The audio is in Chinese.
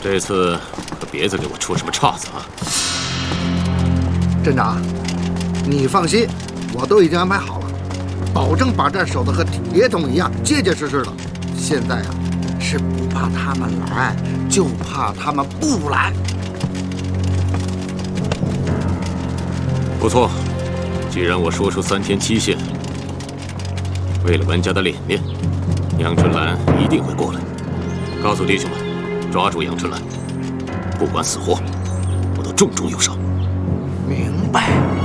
这次可别再给我出什么岔子啊！ 镇长，你放心，我都已经安排好了，保证把这守得和铁桶一样结结实实的。现在啊，是不怕他们来，就怕他们不来。 不错，既然我说出3天期限，为了文家的脸面，杨春兰一定会过来。告诉弟兄们，抓住杨春兰，不管死活，我都重重有赏。 明白。